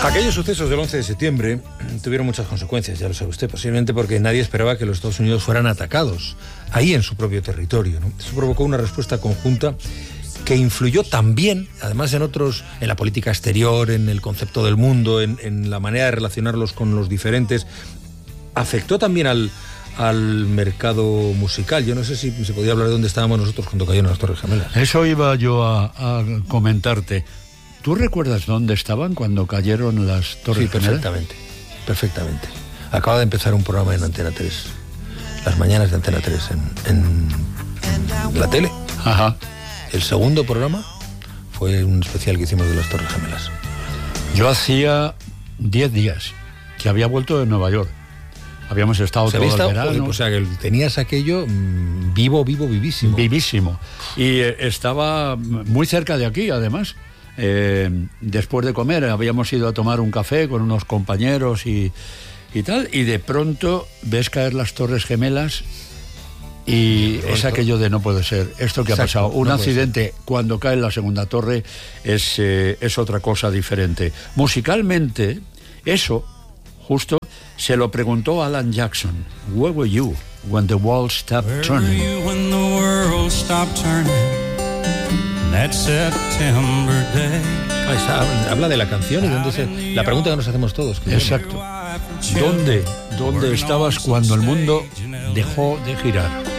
Aquellos sucesos del 11 de septiembre tuvieron muchas consecuencias, ya lo sabe usted, posiblemente porque nadie esperaba que los Estados Unidos fueran atacados, ahí en su propio territorio, ¿no? Eso provocó una respuesta conjunta que influyó también, además en la política exterior, en el concepto del mundo, en la manera de relacionarlos con los diferentes. Afectó también al mercado musical. Yo no sé si se podía hablar de dónde estábamos nosotros cuando cayeron las Torres Gemelas. Eso iba yo a comentarte. ¿Tú recuerdas dónde estaban cuando cayeron las Torres Gemelas? Perfectamente. Acaba de empezar un programa en Antena 3, las mañanas de Antena 3, en la tele. Ajá. El segundo programa fue un especial que hicimos de las Torres Gemelas. Yo hacía 10 días que había vuelto de Nueva York. Habíamos estado todo el verano. O sea, que tenías aquello vivísimo. Vivísimo. Y estaba muy cerca de aquí, además. Después de comer habíamos ido a tomar un café con unos compañeros y tal, y de pronto ves caer las Torres Gemelas y es aquello de no puede ser. Esto que ha pasado, un accidente cuando cae la segunda torre es otra cosa diferente. Musicalmente, eso justo se lo preguntó Alan Jackson. Where were you when the world stopped turning? Where were you when the world stopped turning? That September day. Ahí está, habla de la canción y la pregunta que nos hacemos todos. Exacto. ¿Dónde estabas cuando el mundo dejó de girar?